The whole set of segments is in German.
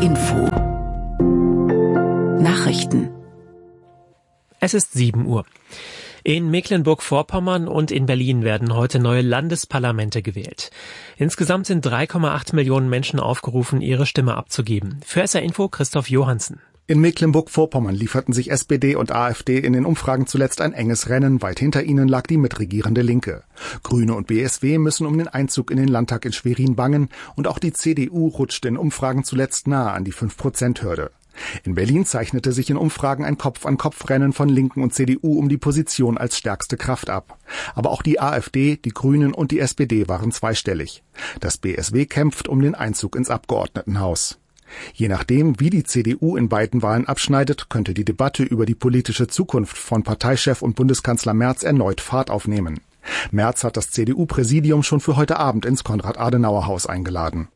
Info. Nachrichten. Es ist 7 Uhr. In Mecklenburg-Vorpommern und in Berlin werden heute neue Landesparlamente gewählt. Insgesamt sind 3,8 Millionen Menschen aufgerufen, ihre Stimme abzugeben. Für SR Info Christoph Johansen. In Mecklenburg-Vorpommern lieferten sich SPD und AfD in den Umfragen zuletzt ein enges Rennen. Weit hinter ihnen lag die mitregierende Linke. Grüne und BSW müssen um den Einzug in den Landtag in Schwerin bangen und auch die CDU rutschte in Umfragen zuletzt nahe an die 5%-Hürde. In Berlin zeichnete sich in Umfragen ein Kopf-an-Kopf-Rennen von Linken und CDU um die Position als stärkste Kraft ab. Aber auch die AfD, die Grünen und die SPD waren zweistellig. Das BSW kämpft um den Einzug ins Abgeordnetenhaus. Je nachdem, wie die CDU in beiden Wahlen abschneidet, könnte die Debatte über die politische Zukunft von Parteichef und Bundeskanzler Merz erneut Fahrt aufnehmen. Merz hat das CDU-Präsidium schon für heute Abend ins Konrad-Adenauer-Haus eingeladen.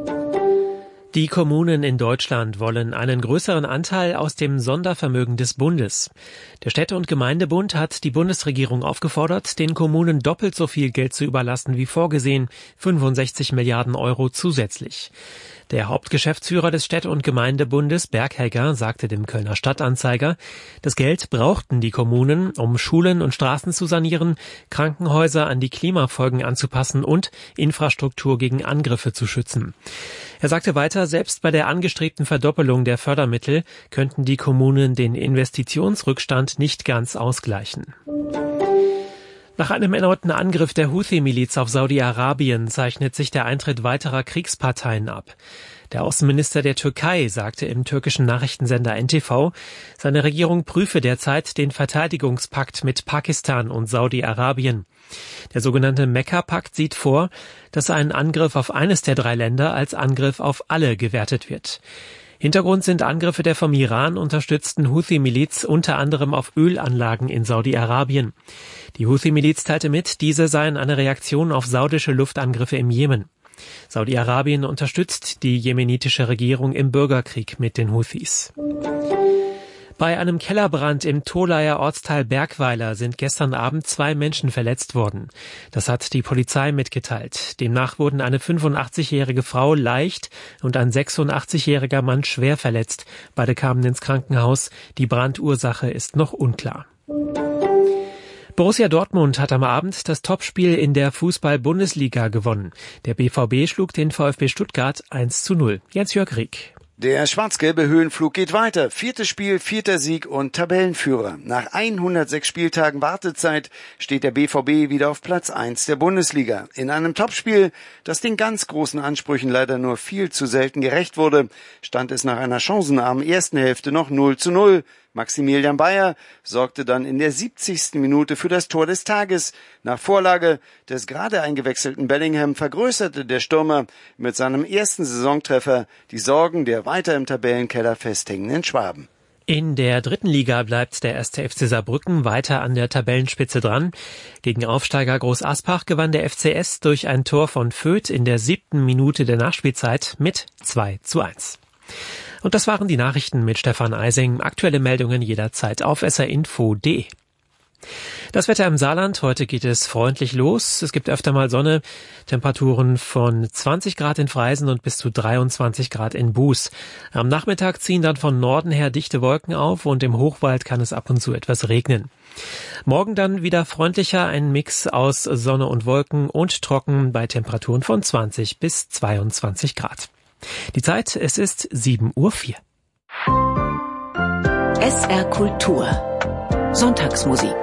Die Kommunen in Deutschland wollen einen größeren Anteil aus dem Sondervermögen des Bundes. Der Städte- und Gemeindebund hat die Bundesregierung aufgefordert, den Kommunen doppelt so viel Geld zu überlassen wie vorgesehen, 65 Milliarden Euro zusätzlich. Der Hauptgeschäftsführer des Städte- und Gemeindebundes, Berghegger, sagte dem Kölner Stadtanzeiger, das Geld brauchten die Kommunen, um Schulen und Straßen zu sanieren, Krankenhäuser an die Klimafolgen anzupassen und Infrastruktur gegen Angriffe zu schützen. Er sagte weiter, selbst bei der angestrebten Verdoppelung der Fördermittel könnten die Kommunen den Investitionsrückstand nicht ganz ausgleichen. Nach einem erneuten Angriff der Houthi-Miliz auf Saudi-Arabien zeichnet sich der Eintritt weiterer Kriegsparteien ab. Der Außenminister der Türkei sagte im türkischen Nachrichtensender NTV, seine Regierung prüfe derzeit den Verteidigungspakt mit Pakistan und Saudi-Arabien. Der sogenannte Mekka-Pakt sieht vor, dass ein Angriff auf eines der 3 Länder als Angriff auf alle gewertet wird. Hintergrund sind Angriffe der vom Iran unterstützten Houthi-Miliz unter anderem auf Ölanlagen in Saudi-Arabien. Die Houthi-Miliz teilte mit, diese seien eine Reaktion auf saudische Luftangriffe im Jemen. Saudi-Arabien unterstützt die jemenitische Regierung im Bürgerkrieg mit den Houthis. Bei einem Kellerbrand im Tolaer Ortsteil Bergweiler sind gestern Abend 2 Menschen verletzt worden. Das hat die Polizei mitgeteilt. Demnach wurden eine 85-jährige Frau leicht und ein 86-jähriger Mann schwer verletzt. Beide kamen ins Krankenhaus. Die Brandursache ist noch unklar. Borussia Dortmund hat am Abend das Topspiel in der Fußball-Bundesliga gewonnen. Der BVB schlug den VfB Stuttgart 1:0. Jens-Jörg Rieck. Der schwarz-gelbe Höhenflug geht weiter. 4. Spiel, 4. Sieg und Tabellenführer. Nach 106 Spieltagen Wartezeit steht der BVB wieder auf Platz 1 der Bundesliga. In einem Topspiel, das den ganz großen Ansprüchen leider nur viel zu selten gerecht wurde, stand es nach einer chancenarmen ersten Hälfte noch 0:0. Maximilian Bayer sorgte dann in der 70. Minute für das Tor des Tages. Nach Vorlage des gerade eingewechselten Bellingham vergrößerte der Stürmer mit seinem ersten Saisontreffer die Sorgen der weiter im Tabellenkeller festhängenden Schwaben. In der 3. Liga bleibt der 1. FC Saarbrücken weiter an der Tabellenspitze dran. Gegen Aufsteiger Groß Aspach gewann der FCS durch ein Tor von Voeth in der 7. Minute der Nachspielzeit mit 2:1. Und das waren die Nachrichten mit Stefan Eising. Aktuelle Meldungen jederzeit auf srinfo.de. Das Wetter im Saarland. Heute geht es freundlich los. Es gibt öfter mal Sonne. Temperaturen von 20 Grad in Freisen und bis zu 23 Grad in Buß. Am Nachmittag ziehen dann von Norden her dichte Wolken auf und im Hochwald kann es ab und zu etwas regnen. Morgen dann wieder freundlicher, ein Mix aus Sonne und Wolken und trocken bei Temperaturen von 20 bis 22 Grad. Die Zeit, es ist 7:04 Uhr. SR Kultur. Sonntagsmusik.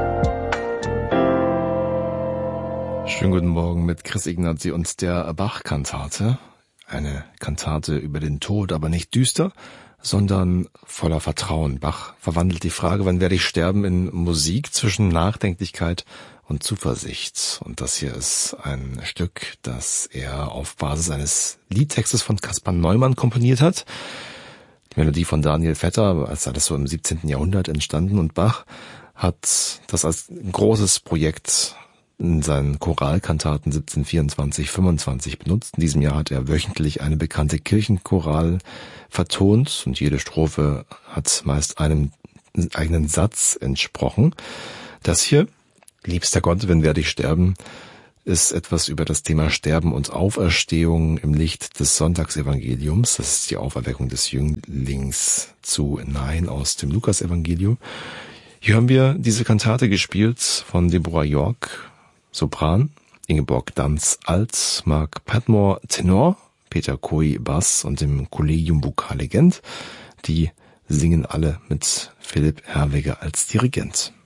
Schönen guten Morgen mit Chris Ignazi und der Bach-Kantate. Eine Kantate über den Tod, aber nicht düster, sondern voller Vertrauen. Bach verwandelt die Frage, wann werde ich sterben, in Musik zwischen Nachdenklichkeit und Zuversicht. Und das hier ist ein Stück, das er auf Basis eines Liedtextes von Caspar Neumann komponiert hat. Die Melodie von Daniel Vetter, als alles so im 17. Jahrhundert entstanden. Und Bach hat das als ein großes Projekt in seinen Choralkantaten 1724-25 benutzt. In diesem Jahr hat er wöchentlich eine bekannte Kirchenchoral vertont und jede Strophe hat meist einem eigenen Satz entsprochen. Das hier, liebster Gott, wenn werde ich sterben, ist etwas über das Thema Sterben und Auferstehung im Licht des Sonntagsevangeliums. Das ist die Auferweckung des Jünglings zu Nain aus dem Lukasevangelium. Hier haben wir diese Kantate gespielt von Deborah York, Sopran, Ingeborg Danz, Alt, Mark Padmore, Tenor, Peter Coy, Bass und dem Collegium Vocal Legend. Die singen alle mit Philipp Herwegger als Dirigent.